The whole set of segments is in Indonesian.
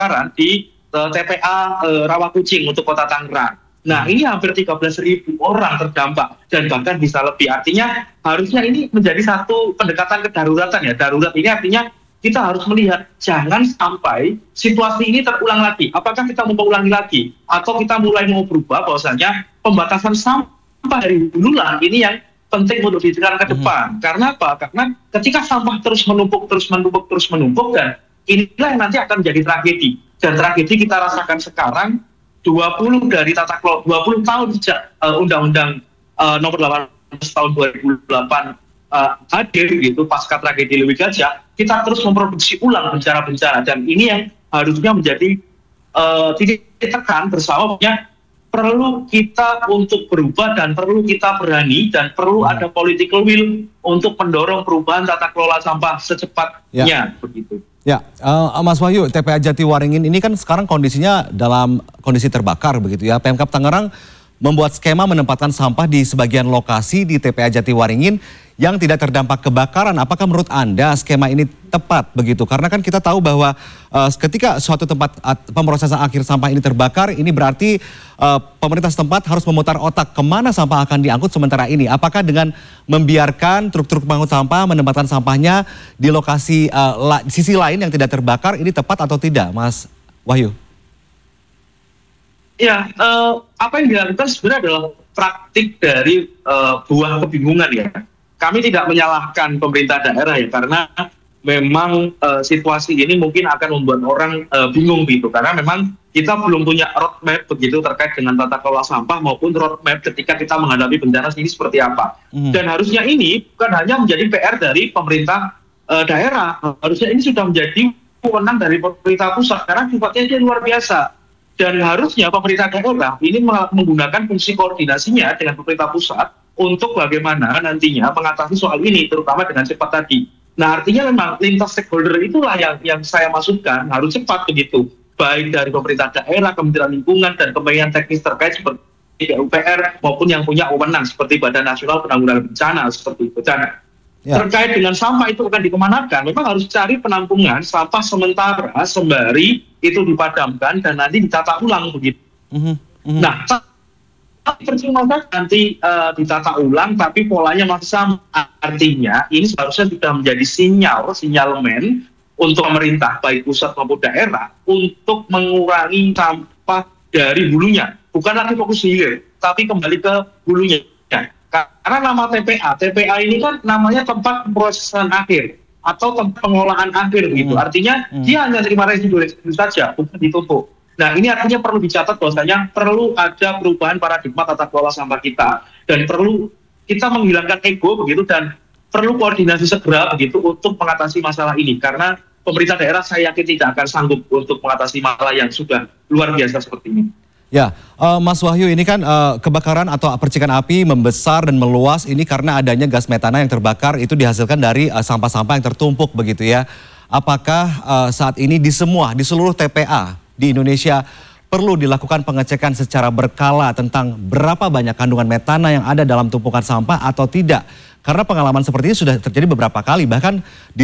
kebakaran di TPA Rawakucing untuk Kota Tangerang. Nah, ini hampir 13.000 orang terdampak dan bahkan bisa lebih. Artinya harusnya ini menjadi satu pendekatan kedaruratan ya. Darurat ini artinya kita harus melihat jangan sampai situasi ini terulang lagi. Apakah kita mau ulangi lagi atau kita mulai mau berubah bahwasanya pembatasan sampah dari hululah ini yang penting untuk ditekan ke depan. Karena apa? Karena ketika sampah terus menumpuk dan inilah yang nanti akan menjadi tragedi. Dan tragedi kita rasakan sekarang 20 dari tata kelola 20 tahun sejak Undang-Undang Nomor 18 tahun 2008 hadir gitu pasca tragedi Lewi Gajah, kita terus memproduksi ulang bencana-bencana dan ini yang harusnya menjadi titik tekan bersama perlu kita untuk berubah dan perlu kita berani dan perlu ada political will untuk mendorong perubahan tata kelola sampah secepatnya begitu. Ya, Mas Wahyu, TPA Jatiwaringin ini kan sekarang kondisinya dalam kondisi terbakar begitu ya. Pemkab Tangerang membuat skema menempatkan sampah di sebagian lokasi di TPA Jatiwaringin yang tidak terdampak kebakaran. Apakah menurut Anda skema ini tepat begitu? Karena kan kita tahu bahwa ketika suatu tempat pemrosesan akhir sampah ini terbakar, ini berarti pemerintah setempat harus memutar otak kemana sampah akan diangkut sementara ini. Apakah dengan membiarkan truk-truk pengangkut sampah menempatkan sampahnya di lokasi sisi lain yang tidak terbakar, ini tepat atau tidak, Mas Wahyu? Ya, apa yang dilakukan sebenarnya adalah praktik dari buah kebingungan ya. Kami tidak menyalahkan pemerintah daerah ya, karena memang situasi ini mungkin akan membuat orang bingung gitu. Karena memang kita belum punya roadmap begitu terkait dengan tata kelola sampah maupun roadmap ketika kita menghadapi bencana ini seperti apa. Dan harusnya ini bukan hanya menjadi PR dari pemerintah daerah, harusnya ini sudah menjadi wewenang dari pemerintah pusat karena sifatnya dia luar biasa. Dan harusnya pemerintah daerah ini menggunakan fungsi koordinasinya dengan pemerintah pusat untuk bagaimana nantinya mengatasi soal ini, terutama dengan cepat tadi. Nah, artinya memang lintas stakeholder itulah yang saya maksudkan harus cepat begitu. Baik dari pemerintah daerah, Kementerian Lingkungan, dan kementerian teknis terkait seperti PUPR maupun yang punya wewenang seperti Badan Nasional Penanggulangan Bencana seperti itu. Dan terkait dengan sampah itu akan dikemanakan, memang harus cari penampungan sampah sementara sembari itu dipadamkan dan nanti ditata ulang begitu. Nah, percuma nanti ditata ulang tapi polanya masih sama. Artinya ini seharusnya sudah menjadi sinyalmen untuk pemerintah baik pusat maupun daerah untuk mengurangi sampah dari hulunya. Bukan lagi fokus hilir, tapi kembali ke hulunya. Karena nama TPA ini kan namanya tempat pemrosesan akhir atau tempat pengolahan akhir gitu. Artinya dia hanya terima residu saja, bukan ditumpuk. Nah, ini artinya perlu dicatat bahwasanya perlu ada perubahan paradigma tata kelola sampah kita dan perlu kita menghilangkan ego begitu dan perlu koordinasi segera begitu untuk mengatasi masalah ini karena pemerintah daerah saya yakin tidak akan sanggup untuk mengatasi masalah yang sudah luar biasa seperti ini. Ya, Mas Wahyu, ini kan kebakaran atau percikan api membesar dan meluas ini karena adanya gas metana yang terbakar itu dihasilkan dari sampah-sampah yang tertumpuk begitu ya. Apakah saat ini di seluruh TPA di Indonesia perlu dilakukan pengecekan secara berkala tentang berapa banyak kandungan metana yang ada dalam tumpukan sampah atau tidak? Karena pengalaman seperti ini sudah terjadi beberapa kali, bahkan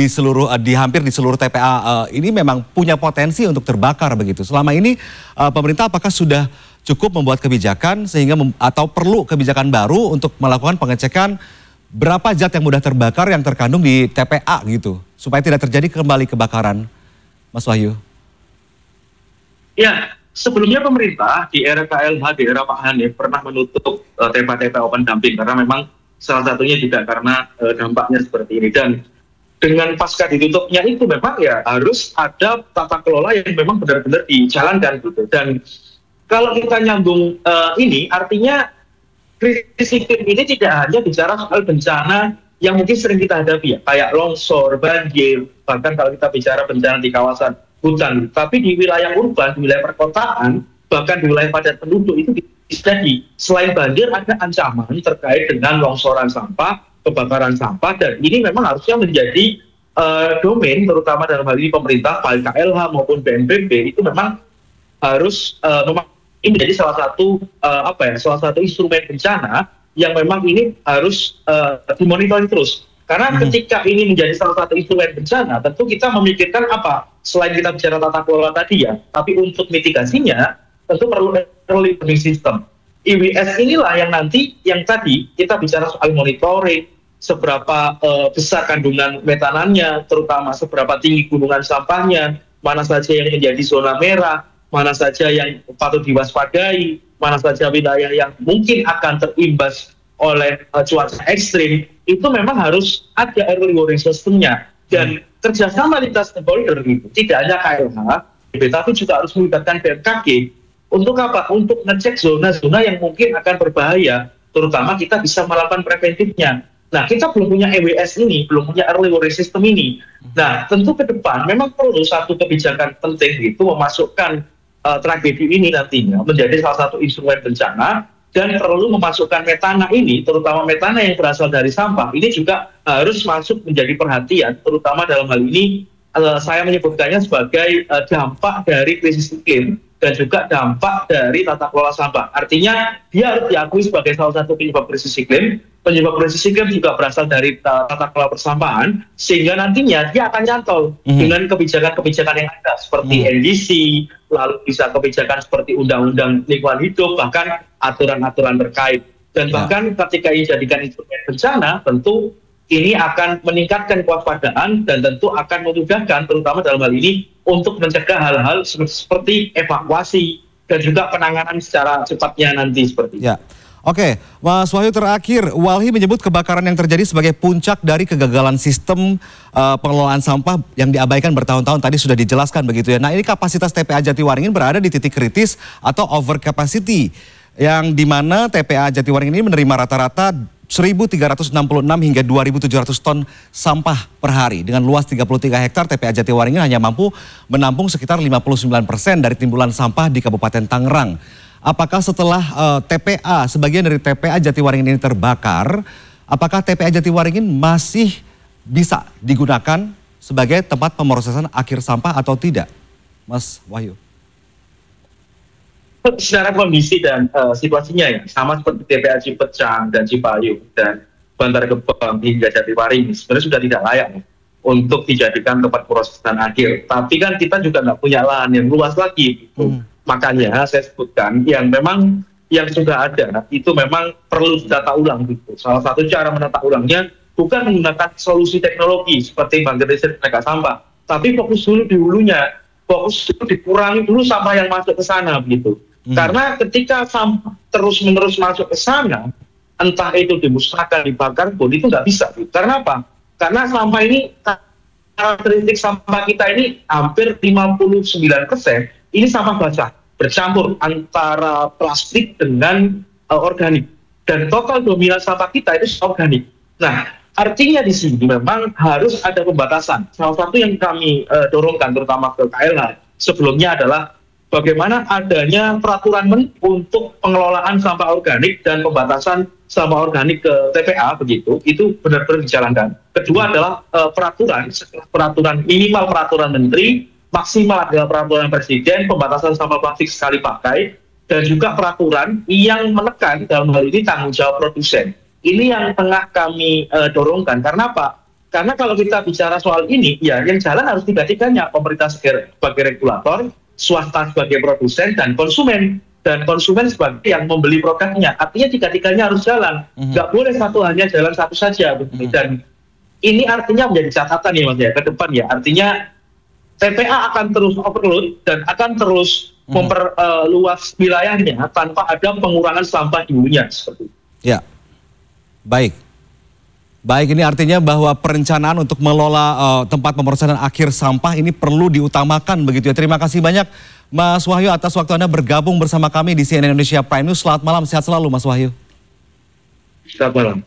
hampir di seluruh TPA ini memang punya potensi untuk terbakar begitu. Selama ini pemerintah apakah sudah cukup membuat kebijakan sehingga atau perlu kebijakan baru untuk melakukan pengecekan berapa zat yang mudah terbakar yang terkandung di TPA gitu, supaya tidak terjadi kembali kebakaran, Mas Wahyu? Ya, sebelumnya pemerintah di era KLH, di era Pak Hanif pernah menutup TPA open dumping karena memang salah satunya juga karena dampaknya seperti ini. Dan dengan pasca ditutupnya itu memang ya harus ada tata kelola yang memang benar-benar dijalankan gitu. Dan kalau kita nyambung ini artinya krisis iklim ini tidak hanya bicara soal bencana yang mungkin sering kita hadapi ya, kayak longsor, banjir, bahkan kalau kita bicara bencana di kawasan hutan, tapi di wilayah urban, di wilayah perkotaan, bahkan di wilayah padat penduduk itu jadi selain banjir ada ancaman terkait dengan longsoran sampah, kebakaran sampah, dan ini memang harusnya menjadi domain terutama dalam hal ini pemerintah, baik KLH maupun BNPB itu memang harus ini menjadi salah satu instrumen bencana yang memang ini harus dimonitor terus. Karena ketika ini menjadi salah satu instrumen bencana, tentu kita memikirkan apa? Selain kita bicara tata kelola tadi ya, tapi untuk mitigasinya tentu perlu early warning system. IWS inilah yang nanti, yang tadi kita bicara soal monitoring, seberapa besar kandungan metanannya, terutama seberapa tinggi gunungan sampahnya, mana saja yang menjadi zona merah, mana saja yang patut diwaspadai, mana saja wilayah yang mungkin akan terimbas oleh cuaca ekstrim, itu memang harus ada early warning system-nya. Dan kerjasama lintas stakeholder itu, tidak hanya KLH, tapi juga harus melibatkan BMKG. Untuk apa? Untuk ngecek zona-zona yang mungkin akan berbahaya, terutama kita bisa melakukan preventifnya. Nah, kita belum punya EWS ini, belum punya early warning system ini. Nah, tentu ke depan memang perlu satu kebijakan penting itu memasukkan tragedi ini nantinya menjadi salah satu instrumen bencana, dan perlu memasukkan metana ini, terutama metana yang berasal dari sampah, ini juga harus masuk menjadi perhatian, terutama dalam hal ini saya menyebutkannya sebagai dampak dari krisis iklim dan juga dampak dari tata kelola sampah. Artinya dia harus diakui sebagai salah satu penyebab krisis iklim. Penyebab krisis iklim juga berasal dari tata kelola persampahan, sehingga nantinya dia akan nyantol dengan kebijakan-kebijakan yang ada seperti NDC, lalu bisa kebijakan seperti undang-undang lingkungan hidup, bahkan aturan-aturan terkait. Dan bahkan ketika dijadikan instrumen bencana, tentu ini akan meningkatkan kewaspadaan dan tentu akan memudahkan, terutama dalam hal ini, untuk mencegah hal-hal seperti evakuasi dan juga penanganan secara cepatnya nanti seperti itu. Ya. Oke, Mas Wahyu, terakhir, Walhi menyebut kebakaran yang terjadi sebagai puncak dari kegagalan sistem pengelolaan sampah yang diabaikan bertahun-tahun, tadi sudah dijelaskan begitu ya. Nah, ini kapasitas TPA Jatiwaringin berada di titik kritis atau over capacity, yang dimana TPA Jatiwaringin ini menerima rata-rata 1.366 hingga 2.700 ton sampah per hari. Dengan luas 33 hektar, TPA Jatiwaringin hanya mampu menampung sekitar 59% dari timbulan sampah di Kabupaten Tangerang. Apakah setelah sebagian dari TPA Jatiwaringin ini terbakar, apakah TPA Jatiwaringin masih bisa digunakan sebagai tempat pemrosesan akhir sampah atau tidak, Mas Wahyu? Secara kondisi dan situasinya ya sama seperti TPA Cipecang dan Cipayung dan Bantar Gebang hingga Jatiwaringin sebenarnya sudah tidak layak untuk dijadikan tempat pemrosesan akhir. Tapi kan kita juga nggak punya lahan yang luas lagi. Makanya saya sebutkan yang memang yang sudah ada itu memang perlu ditata ulang gitu. Salah satu cara menata ulangnya bukan menggunakan solusi teknologi seperti bangkit listrik tenaga sampah, tapi fokus dulu di hulunya, fokus dulu dikurangi dulu sampah yang masuk ke sana begitu. Karena ketika sampah terus-menerus masuk ke sana, entah itu dimusnahkan, dibakar pun itu nggak bisa. Karena apa? Karena sampah ini, karakteristik sampah kita ini hampir 59% ini sampah basah, bercampur antara plastik dengan organik. Dan total dominan sampah kita itu organik. Nah, artinya di sini memang harus ada pembatasan. Salah satu yang kami dorongkan terutama ke KLH sebelumnya adalah bagaimana adanya peraturan untuk pengelolaan sampah organik dan pembatasan sampah organik ke TPA begitu, itu benar-benar dijalankan. Kedua adalah peraturan minimal peraturan menteri, maksimal adalah peraturan presiden, pembatasan sampah plastik sekali pakai, dan juga peraturan yang menekan dalam hal ini tanggung jawab produsen. Ini yang tengah kami dorongkan. Karena apa? Karena kalau kita bicara soal ini, ya yang jalan harus tiga-tiganya, pemerintah sebagai regulator, swasta sebagai produsen, dan konsumen. Dan konsumen sebagai yang membeli produknya. Artinya tiga-tiganya harus jalan. Nggak boleh satu hanya jalan satu saja. Dan ini artinya menjadi catatan ya Mas ya, ke depan ya. Artinya TPA akan terus overload dan akan terus memperluas wilayahnya tanpa ada pengurangan sampah di hulunya. Seperti itu. Ya, baik. Baik, ini artinya bahwa perencanaan untuk mengelola tempat pemrosesan akhir sampah ini perlu diutamakan begitu ya. Terima kasih banyak Mas Wahyu atas waktu Anda bergabung bersama kami di CNN Indonesia Prime News. Selamat malam, sehat selalu Mas Wahyu. Selamat malam.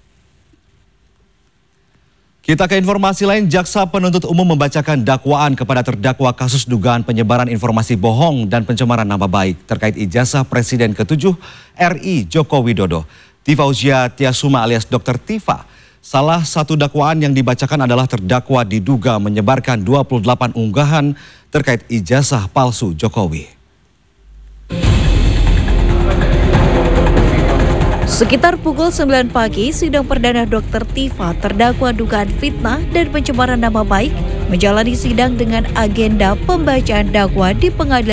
Kita ke informasi lain, Jaksa Penuntut Umum membacakan dakwaan kepada terdakwa kasus dugaan penyebaran informasi bohong dan pencemaran nama baik terkait ijazah Presiden ke-7 RI Joko Widodo. Tifauzia Tiasuma alias Dr. Tifa, salah satu dakwaan yang dibacakan adalah terdakwa diduga menyebarkan 28 unggahan terkait ijazah palsu Jokowi. Sekitar pukul 9 pagi, sidang perdana Dr. Tifa terdakwa dugaan fitnah dan pencemaran nama baik menjalani sidang dengan agenda pembacaan dakwa di pengadilan